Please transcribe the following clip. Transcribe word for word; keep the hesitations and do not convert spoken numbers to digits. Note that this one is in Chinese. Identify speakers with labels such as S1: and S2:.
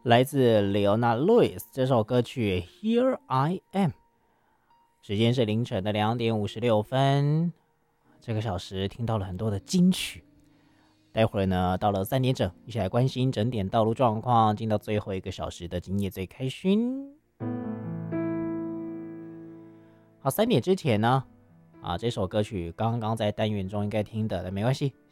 S1: 来自 Leona Lewis 这首歌曲 Here I Am。 时间是凌晨的两点五十六分，这个小时听到了很多的金曲。待会儿呢，到了三点整，一起来关心整点道路状况，进到最后一个小时的今夜最开心。好，三点之前呢，啊，这首歌曲刚刚在单元中应该听的，但没关系，